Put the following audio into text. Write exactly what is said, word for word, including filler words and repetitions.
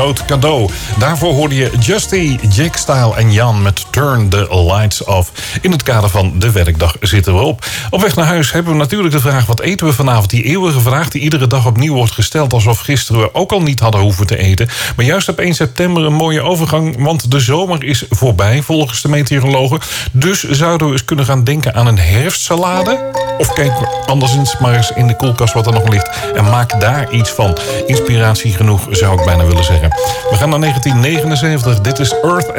groot cadeau. Daarvoor hoorde je Justy, Jake Style en Jan met Turn the Lights Off. In het kader van de werkdag zitten we op. Op weg naar huis hebben we natuurlijk de vraag: wat eten we vanavond? Die eeuwige vraag die iedere dag opnieuw wordt gesteld, alsof gisteren we ook al niet hadden hoeven te eten. Maar juist op één september een mooie overgang, want de zomer is voorbij volgens de meteorologen. Dus zouden we eens kunnen gaan denken aan een herfstsalade? Of kijk anderszins maar eens in de koelkast wat er nog ligt en maak daar iets van. Inspiratie genoeg, zou ik bijna willen zeggen. We gaan naar negentien negenenzeventig. Dit is Earth